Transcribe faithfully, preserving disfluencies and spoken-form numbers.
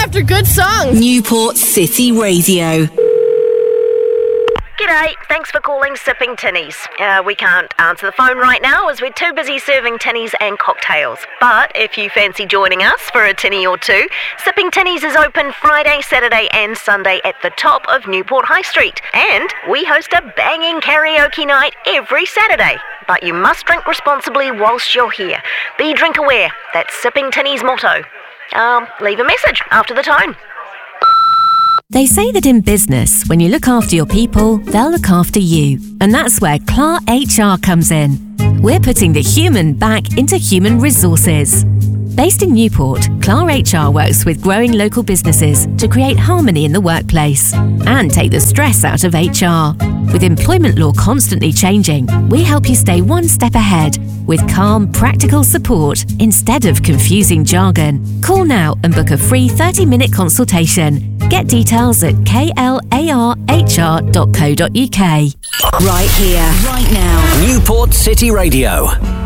after good songs. Newport City Radio. G'day, thanks for calling Sipping Tinnies. Uh, we can't answer the phone right now as we're too busy serving tinnies and cocktails. But if you fancy joining us for a tinny or two, Sipping Tinnies is open Friday, Saturday and Sunday at the top of Newport High Street. And we host a banging karaoke night every Saturday. But you must drink responsibly whilst you're here. Be drink aware. That's Sipping Tinnies' motto. Um, leave a message after the tone. They say that in business, when you look after your people, they'll look after you. And that's where C L A R H R comes in. We're putting the human back into human resources. Based in Newport, C L A R H R works with growing local businesses to create harmony in the workplace and take the stress out of H R. With employment law constantly changing, we help you stay one step ahead with calm, practical support instead of confusing jargon. Call now and book a free thirty-minute consultation. Get details at k l a r h r dot co dot u k. Right here, right now. Newport City Radio.